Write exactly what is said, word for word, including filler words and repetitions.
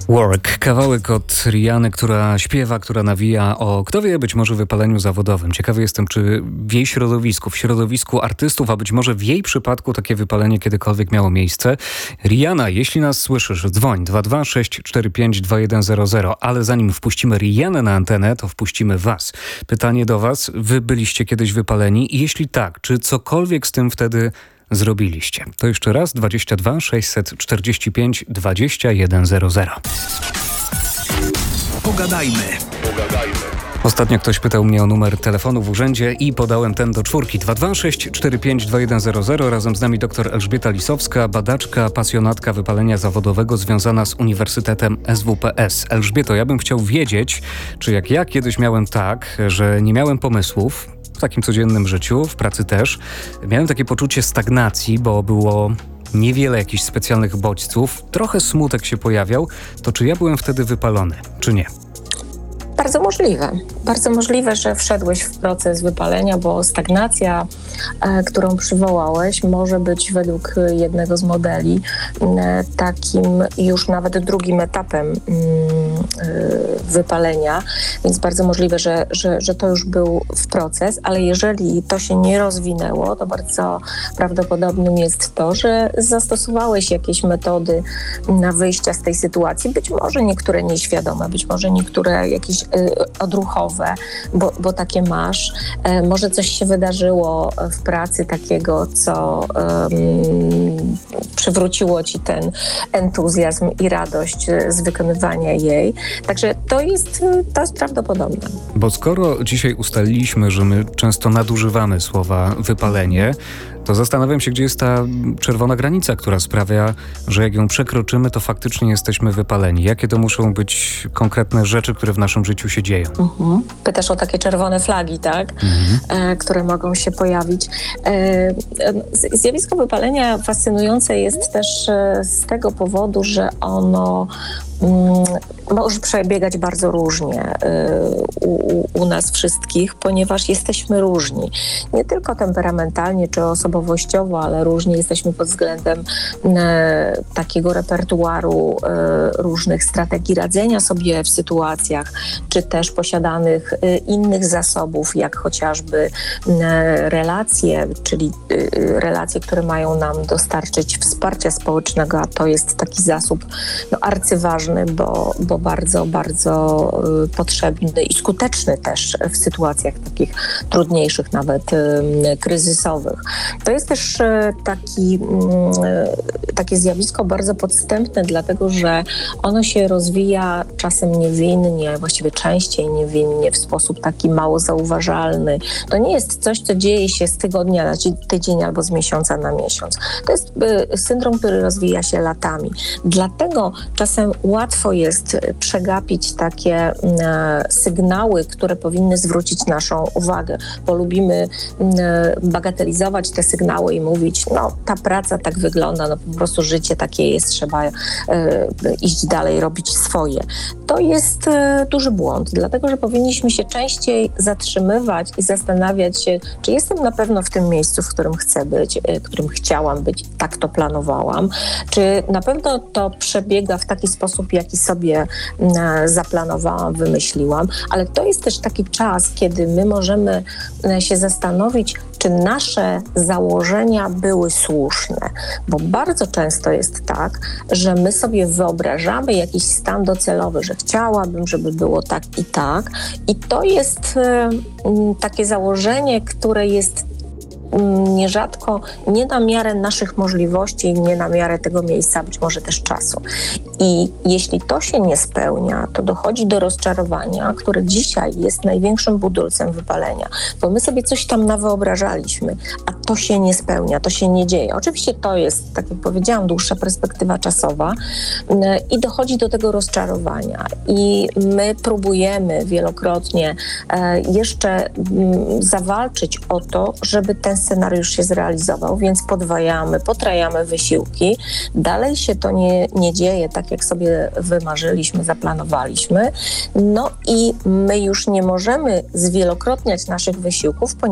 Work, kawałek od Rihanny, która śpiewa, która nawija o, kto wie, być może wypaleniu zawodowym. Ciekawy jestem, czy w jej środowisku, w środowisku artystów, a być może w jej przypadku takie wypalenie kiedykolwiek miało miejsce. Rihanna, jeśli nas słyszysz, dzwoń dwa dwa sześć cztery pięć dwa jeden zero zero, ale zanim wpuścimy Rihannę na antenę, to wpuścimy was. Pytanie do was, wy byliście kiedyś wypaleni? I jeśli tak, czy cokolwiek z tym wtedy zrobiliście? To jeszcze raz dwadzieścia dwa sześćset czterdzieści pięć dwadzieścia jeden zero zero. Pogadajmy. Pogadajmy. Ostatnio ktoś pytał mnie o numer telefonu w urzędzie i podałem ten do czwórki. dwa dwa sześć cztery pięć dwa jeden zero zero. Razem z nami dr Elżbieta Lisowska, badaczka, pasjonatka wypalenia zawodowego związana z Uniwersytetem S W P S. Elżbieto, ja bym chciał wiedzieć, czy jak ja kiedyś miałem tak, że nie miałem pomysłów, w takim codziennym życiu, w pracy też, miałem takie poczucie stagnacji, bo było niewiele jakichś specjalnych bodźców, trochę smutek się pojawiał, to czy ja byłem wtedy wypalony, czy nie? Bardzo możliwe. Bardzo możliwe, że wszedłeś w proces wypalenia, bo stagnacja, e, którą przywołałeś, może być według jednego z modeli e, takim już nawet drugim etapem mm, e, wypalenia, więc bardzo możliwe, że, że, że to już był w proces, ale jeżeli to się nie rozwinęło, to bardzo prawdopodobnym jest to, że zastosowałeś jakieś metody na wyjścia z tej sytuacji, być może niektóre nieświadome, być może niektóre jakieś odruchowe, bo, bo takie masz. E, może coś się wydarzyło w pracy takiego, co um, przywróciło ci ten entuzjazm i radość z wykonywania jej. Także to jest, to jest prawdopodobne. Bo skoro dzisiaj ustaliliśmy, że my często nadużywamy słowa wypalenie, to zastanawiam się, gdzie jest ta czerwona granica, która sprawia, że jak ją przekroczymy, to faktycznie jesteśmy wypaleni. Jakie to muszą być konkretne rzeczy, które w naszym życiu się dzieją? Mhm. Pytasz o takie czerwone flagi, tak? Mhm. E, które mogą się pojawić. E, zjawisko wypalenia fascynujące jest też e, z tego powodu, że ono może przebiegać bardzo różnie u, u nas wszystkich, ponieważ jesteśmy różni. Nie tylko temperamentalnie czy osobowościowo, ale różni jesteśmy pod względem e, takiego repertuaru e, różnych strategii radzenia sobie w sytuacjach, czy też posiadanych e, innych zasobów, jak chociażby e, relacje, czyli e, relacje, które mają nam dostarczyć wsparcia społecznego, a to jest taki zasób no, arcyważny, Bo, bo bardzo, bardzo y, potrzebny i skuteczny też w sytuacjach takich trudniejszych, nawet y, kryzysowych. To jest też y, taki, y, takie zjawisko bardzo podstępne, dlatego że ono się rozwija czasem niewinnie, właściwie częściej niewinnie, w sposób taki mało zauważalny. To nie jest coś, co dzieje się z tygodnia na tydzień albo z miesiąca na miesiąc. To jest y, syndrom, który rozwija się latami. Dlatego czasem łatwo jest przegapić takie e, sygnały, które powinny zwrócić naszą uwagę, bo lubimy e, bagatelizować te sygnały i mówić, no ta praca tak wygląda, no po prostu życie takie jest, trzeba e, iść dalej, robić swoje. To jest e, duży błąd, dlatego że powinniśmy się częściej zatrzymywać i zastanawiać się, czy jestem na pewno w tym miejscu, w którym chcę być, e, którym chciałam być, tak to planowałam, czy na pewno to przebiega w taki sposób, jaki sobie zaplanowałam, wymyśliłam, ale to jest też taki czas, kiedy my możemy się zastanowić, czy nasze założenia były słuszne, bo bardzo często jest tak, że my sobie wyobrażamy jakiś stan docelowy, że chciałabym, żeby było tak i tak, i to jest takie założenie, które jest nierzadko nie na miarę naszych możliwości, nie na miarę tego miejsca, być może też czasu. I jeśli to się nie spełnia, to dochodzi do rozczarowania, które dzisiaj jest największym budulcem wypalenia, bo my sobie coś tam nawyobrażaliśmy, a to się nie spełnia, to się nie dzieje. Oczywiście to jest, tak jak powiedziałam, dłuższa perspektywa czasowa i dochodzi do tego rozczarowania. I my próbujemy wielokrotnie jeszcze zawalczyć o to, żeby ten scenariusz się zrealizował, więc podwajamy, potrajamy wysiłki. Dalej się to nie, nie dzieje tak, jak sobie wymarzyliśmy, zaplanowaliśmy. No i my już nie możemy zwielokrotniać naszych wysiłków,